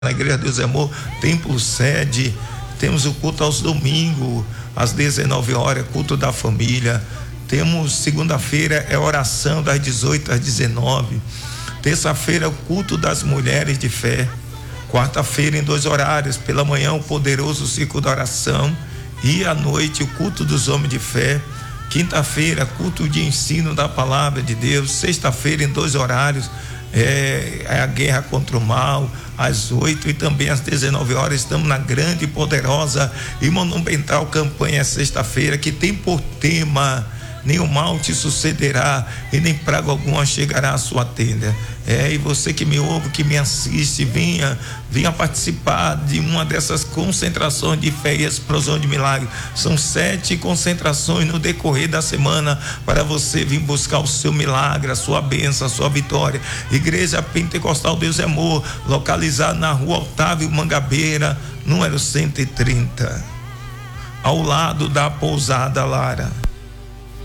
na Igreja Deus é Amor, templo sede. Temos o culto aos domingos, às 19 horas, culto da família. Temos segunda-feira, é oração das 18 às 19. Terça-feira, o culto das mulheres de fé. Quarta-feira, em 2 horários, pela manhã, o poderoso ciclo da oração. E à noite, o culto dos homens de fé. Quinta-feira, culto de ensino da palavra de Deus. Sexta-feira, em 2 horários, é a guerra contra o mal. Às 8 e também às 19 horas, estamos na grande, poderosa e monumental campanha sexta-feira, que tem por tema: nenhum mal te sucederá e nem praga alguma chegará à sua tenda. E você que me ouve, que me assiste, venha participar de uma dessas concentrações de fé e explosão de milagre. São 7 concentrações no decorrer da semana para você vir buscar o seu milagre, a sua bênção, a sua vitória. Igreja Pentecostal Deus é Amor, localizada na Rua Otávio Mangabeira, número 130, ao lado da Pousada Lara.